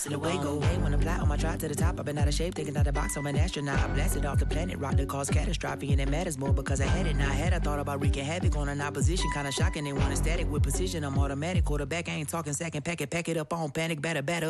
The way go away when I fly on my trot to the top. I've been out of shape, thinking out the box. I'm an astronaut. I blasted off the planet, rock that caused catastrophe, and it matters more because I had it. Now I had I thought about wreaking havoc on an opposition, kinda shocking. They want a static with precision. I'm automatic quarterback. I ain't talking second pack it up on panic, batter.